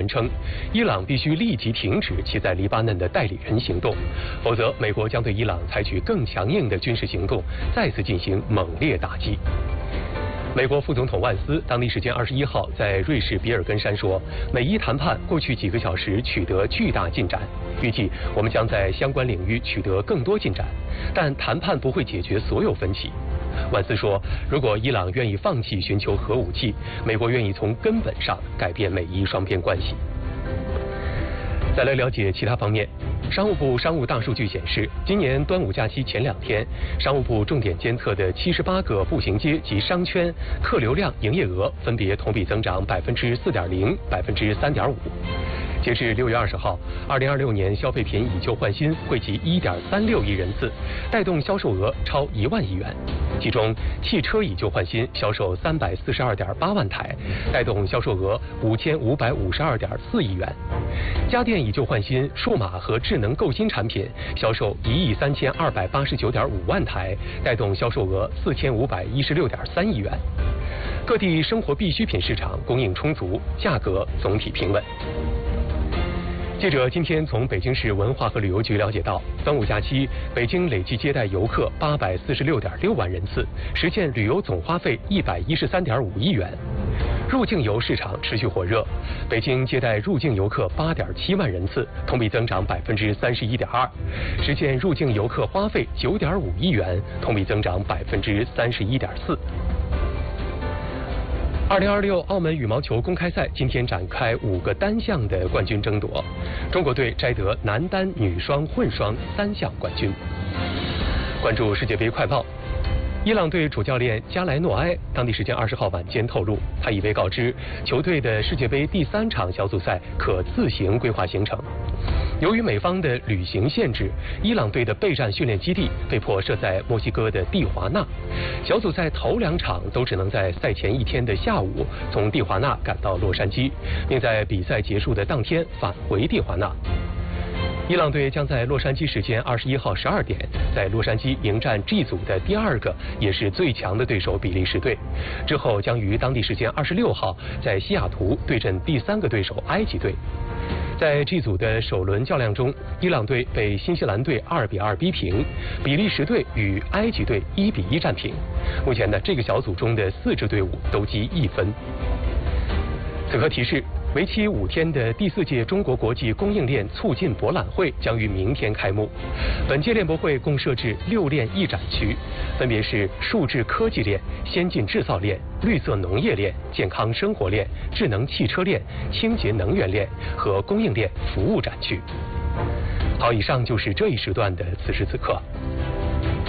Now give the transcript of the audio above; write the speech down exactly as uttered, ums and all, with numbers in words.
称，伊朗必须立即停止其在黎巴嫩的代理人行动，否则美国将对伊朗采取更强硬的军事行动，再次进行猛烈打击。美国副总统万斯当地时间二十一号在瑞士比尔根山说，美伊谈判过去几个小时取得巨大进展，预计我们将在相关领域取得更多进展，但谈判不会解决所有分歧。万斯说，如果伊朗愿意放弃寻求核武器，美国愿意从根本上改变美伊双边关系。再来了解其他方面。商务部商务大数据显示，今年端午假期前两天，商务部重点监测的七十八个步行街及商圈客流量、营业额分别同比增长百分之四点零、百分之三点五。截至六月二十号，二零二六年消费品以旧换新汇集一点三六亿人次，带动销售额超一万亿元。其中，汽车以旧换新销售三百四十二点八万台，带动销售额五千五百五十二点四亿元。家电以旧换新、数码和智能购新产品销售一亿三千二百八十九点五万台，带动销售额四千五百一十六点三亿元。各地生活必需品市场供应充足，价格总体平稳。记者今天从北京市文化和旅游局了解到，端午假期北京累计接待游客八百四十六点六万人次，实现旅游总花费一百一十三点五亿元。入境游市场持续火热，北京接待入境游客八点七万人次，同比增长百分之三十一点二，实现入境游客花费九点五亿元，同比增长百分之三十一点四。二零二六澳门羽毛球公开赛今天展开五个单项的冠军争夺，中国队摘得男单、女双、混双三项冠军。关注世界杯快报。伊朗队主教练加莱诺埃当地时间二十号晚间透露，他已被告知球队的世界杯第三场小组赛可自行规划行程。由于美方的旅行限制，伊朗队的备战训练基地被迫设在墨西哥的蒂华纳，小组赛头两场都只能在赛前一天的下午从蒂华纳赶到洛杉矶，并在比赛结束的当天返回蒂华纳。伊朗队将在洛杉矶时间二十一号十二点，在洛杉矶迎战 G 组的第二个也是最强的对手比利时队，之后将于当地时间二十六号在西雅图对阵第三个对手埃及队。在 G 组的首轮较量中，伊朗队被新西兰队二比二逼平，比利时队与埃及队一比一战平。目前呢，这个小组中的四支队伍都积一分。此刻提示，为期五天的第四届中国国际供应链促进博览会将于明天开幕。本届链博会共设置六链一展区，分别是数字科技链、先进制造链、绿色农业链、健康生活链、智能汽车链、清洁能源链和供应链服务展区。好，以上就是这一时段的此时此刻。